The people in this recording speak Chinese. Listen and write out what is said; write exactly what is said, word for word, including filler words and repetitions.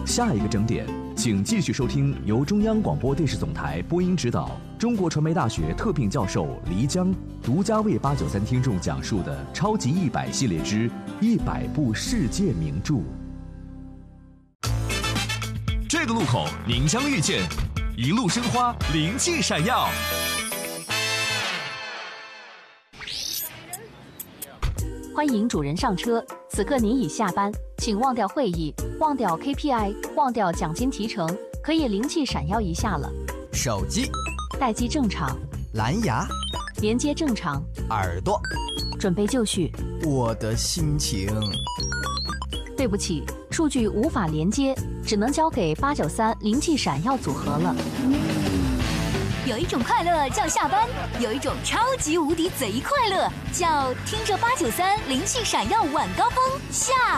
下一个整点，请继续收听由中央广播电视总台播音指导、中国传媒大学特聘教授黎江独家为八九三听众讲述的《超级一百》系列之一百部世界名著。 这个路口您将遇见一路生花，灵气闪耀。 欢迎主人上车，此刻您已下班，请忘掉会议，忘掉 K P I， 忘掉奖金提成，可以灵气闪耀一下了。 手机待机正常， 蓝牙连接正常， 耳朵准备就绪。 我的心情， 对不起，数据无法连接，只能交给八九三灵气闪耀组合了。 有一种快乐叫下班，有一种超级无敌贼快乐叫听着八九三灵气闪耀晚高峰下